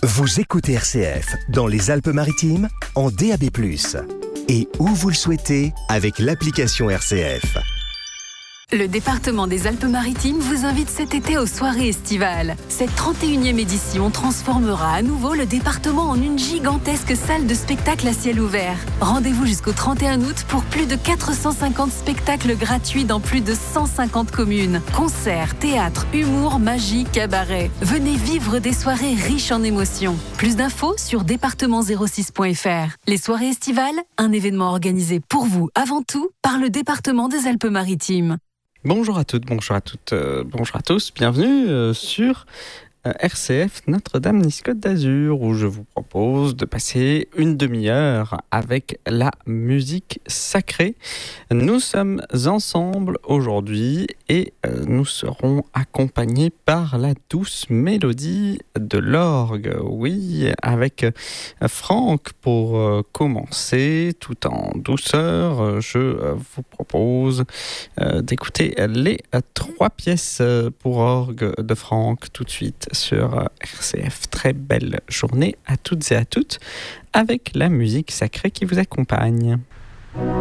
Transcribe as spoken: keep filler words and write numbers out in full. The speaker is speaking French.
Vous écoutez R C F dans les Alpes-Maritimes en D A B plus, et où vous le souhaitez avec l'application R C F. Le département des Alpes-Maritimes vous invite cet été aux soirées estivales. Cette trente et unième édition transformera à nouveau le département en une gigantesque salle de spectacle à ciel ouvert. Rendez-vous jusqu'au trente et un août pour plus de quatre cent cinquante spectacles gratuits dans plus de cent cinquante communes. Concerts, théâtre, humour, magie, cabaret. Venez vivre des soirées riches en émotions. Plus d'infos sur département zéro six point f r. Les soirées estivales, un événement organisé pour vous avant tout par le département des Alpes-Maritimes. Bonjour à toutes, bonjour à toutes, euh, bonjour à tous, bienvenue euh, sur euh, R C F Notre-Dame-Nice-Côte d'Azur, où je vous propose de passer une demi-heure avec la musique sacrée. Nous sommes ensemble aujourd'hui et euh, nous serons accompagnés par la douce mélodie de l'orgue. Oui, avec euh, Franck pour euh, commencer, tout en douceur, je euh, vous propose euh, d'écouter les euh, trois pièces euh, pour orgue de Franck tout de suite sur euh, R C F. Très belle journée à toutes et à toutes avec la musique sacrée qui vous accompagne.